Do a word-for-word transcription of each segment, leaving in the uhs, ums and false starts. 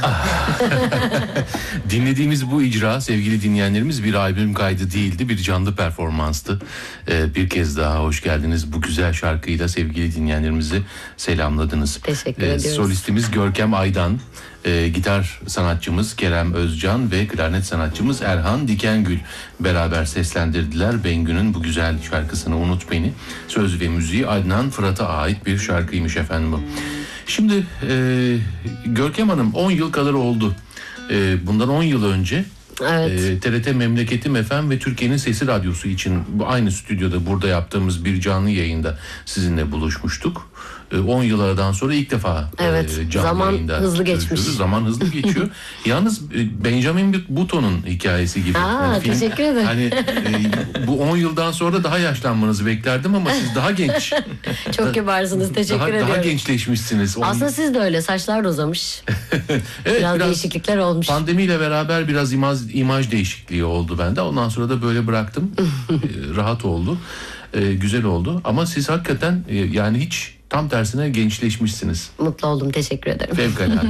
Dinlediğimiz bu icra sevgili dinleyenlerimiz bir albüm kaydı değildi, bir canlı performanstı. Ee, bir kez daha hoş geldiniz. Bu güzel şarkıyla sevgili dinleyenlerimizi selamladınız. Teşekkür ee, ediyoruz. Solistimiz Görkem Aydan, e, gitar sanatçımız Kerem Özcan ve klarnet sanatçımız Erhan Dikengül beraber seslendirdiler. Bengü'nün bu güzel şarkısını Unut Beni. Söz ve müziği Adnan Fırat'a ait bir şarkıymış efendim bu. Şimdi e, Görkem Hanım on yıl kadar oldu. E, bundan on yıl önce Evet. e, T R T Memleketim F M ve Türkiye'nin Sesi Radyosu için bu aynı stüdyoda burada yaptığımız bir canlı yayında sizinle buluşmuştuk. on yıl aradan sonra ilk defa Evet, e, canlı zaman yayında hızlı geçmiş. görüşüyoruz. Zaman hızlı geçiyor. Yalnız e, Benjamin Button'un hikayesi gibi. Aa, Yani film, teşekkür ederim. Hani e, bu on yıldan sonra daha yaşlanmanızı beklerdim ama siz daha genç. Çok kibarsınız. Teşekkür daha, ediyorum. Daha gençleşmişsiniz. On- Aslında siz de öyle. Saçlar da uzamış. evet, biraz, değişiklikler olmuş. Pandemiyle beraber biraz imaj, imaj değişikliği oldu bende. Ondan sonra da böyle bıraktım. e, rahat oldu. E, güzel oldu. Ama siz hakikaten e, yani hiç tam tersine gençleşmişsiniz. Mutlu oldum. Teşekkür ederim. Fevkalade.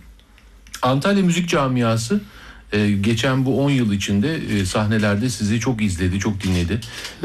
Antalya Müzik Camiası e, geçen bu on yıl içinde e, sahnelerde sizi çok izledi, çok dinledi.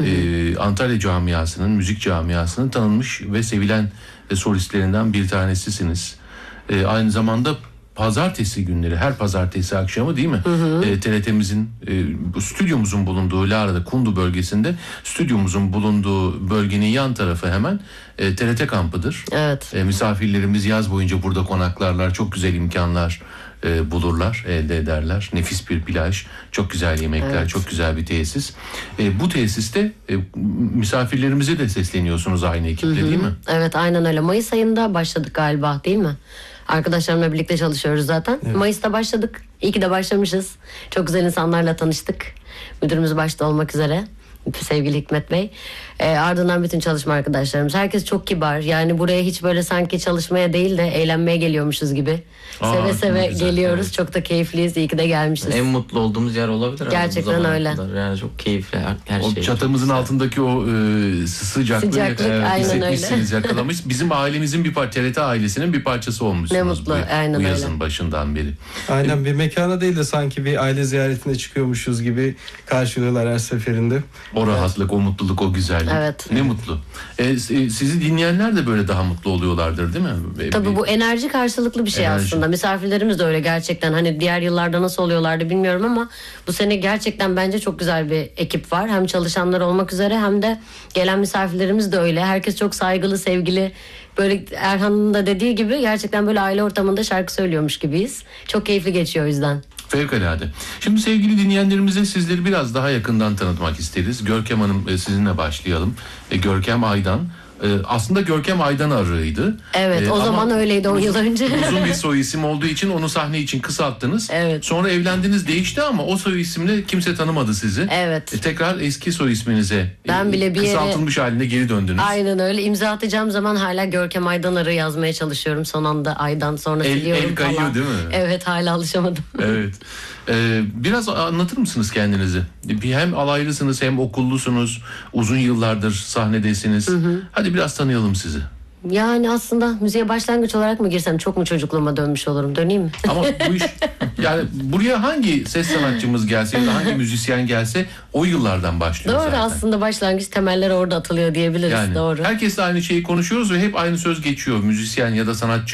E, Antalya Camiası'nın, müzik camiasının tanınmış ve sevilen e, solistlerinden bir tanesisiniz. E, aynı zamanda pazartesi günleri, her pazartesi akşamı değil mi? Hı hı. E, T R T'mizin, e, bu stüdyomuzun bulunduğu Lara'da, Kundu bölgesinde stüdyomuzun bulunduğu bölgenin yan tarafı hemen e, T R T kampıdır. Evet. E, misafirlerimiz yaz boyunca burada konaklarlar, çok güzel imkanlar e, bulurlar, elde ederler. Nefis bir plaj, çok güzel yemekler, Evet. çok güzel bir tesis. E, bu tesiste e, misafirlerimize de sesleniyorsunuz aynı ekiple, Hı hı. değil mi? Evet, aynen öyle. Mayıs ayında başladık galiba, değil mi? Arkadaşlarımla birlikte çalışıyoruz zaten. Evet. Mayıs'ta başladık. İyi ki de başlamışız. Çok güzel insanlarla tanıştık. Müdürümüz başta olmak üzere. Sevgili Hikmet Bey. E, ardından bütün çalışma arkadaşlarımız. Herkes çok kibar. Yani buraya hiç böyle sanki çalışmaya değil de eğlenmeye geliyormuşuz gibi. Aa, seve çok seve güzel, geliyoruz. evet. Çok da keyifliyiz. İyi ki de gelmişiz. En mutlu olduğumuz yer olabilir. Gerçekten bu zamana öyle. kadar. Yani çok keyifli her, her O şey. çatımızın çok altındaki o e, sıcaklığı Sıcaklık, evet, aynen hissetmişsiniz, yakalamış. Bizim ailemizin bir parça, T R T ailesinin bir parçası olmuşsunuz. Ne mutlu, bu, aynen bu öyle. yazın başından beri. Aynen, bir mekana değil de sanki bir aile ziyaretine çıkıyormuşuz gibi karşılıyorlar her seferinde. O rahatlık, o mutluluk, o güzellik. Evet. Ne mutlu. E, e, sizi dinleyenler de böyle daha mutlu oluyorlardır, değil mi? E, Tabii bir- bu enerji karşılıklı bir şey Enerji. aslında. Misafirlerimiz de öyle gerçekten. Hani diğer yıllarda nasıl oluyorlardı bilmiyorum ama bu sene gerçekten bence çok güzel bir ekip var. Hem çalışanlar olmak üzere hem de gelen misafirlerimiz de öyle. Herkes çok saygılı, sevgili. Böyle Erhan'ın da dediği gibi gerçekten böyle aile ortamında şarkı söylüyormuş gibiyiz. Çok keyifli geçiyor o yüzden. Fevkalade. Şimdi sevgili dinleyenlerimize sizleri biraz daha yakından tanıtmak isteriz. Görkem Hanım, e, sizinle başlayalım. E, Görkem Aydan. E, aslında Görkem Aydan arığıydı. Evet, E, o ama zaman öyleydi on yıl önce. Uzun bir soy isim olduğu için onu sahne için kısalttınız. Evet. Sonra evlendiniz, değişti ama o soy isimle kimse tanımadı sizi. Evet. E, tekrar eski soy isminize Ben e, bile bir yere- kısaltılmış haline geri döndünüz. Aynen öyle. İmza atacağım zaman hala Görkem Aydanar'ı yazmaya çalışıyorum. Son anda Aydan sonra El- siliyorum el kayıyor falan. değil mi? Evet, hala alışamadım. Evet. Ee, biraz anlatır mısınız kendinizi? Bir hem alaylısınız hem okullusunuz. Uzun yıllardır sahnedesiniz. Hadi biraz tanıyalım sizi. Yani aslında müziğe başlangıç olarak mı girsem çok mu çocukluğuma dönmüş olurum? Döneyim mi? Ama bu iş yani buraya hangi ses sanatçımız gelse ya da hangi müzisyen gelse o yıllardan başlıyor Doğru, zaten. aslında başlangıç temeller orada atılıyor diyebiliriz. Yani Doğru. herkesle aynı şeyi konuşuyoruz ve hep aynı söz geçiyor. Müzisyen ya da sanatçı